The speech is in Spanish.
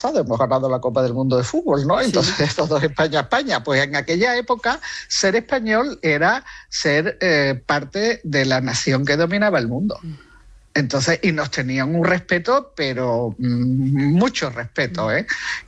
hemos ganado la Copa del Mundo de fútbol, ¿no? Entonces, Sí. todos España. Pues en aquella época, ser español era ser parte de la nación que dominaba el mundo. Entonces, y nos tenían un respeto, pero mucho respeto, ¿eh?